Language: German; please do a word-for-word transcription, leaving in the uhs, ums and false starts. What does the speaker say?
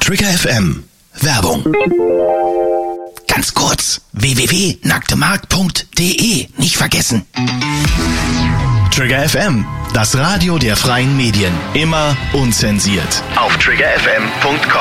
Trigger F M. Werbung. Ganz kurz. w w w punkt nacktemark punkt d e. Nicht vergessen. Trigger F M. Das Radio der freien Medien. Immer unzensiert. Auf trigger f m punkt com.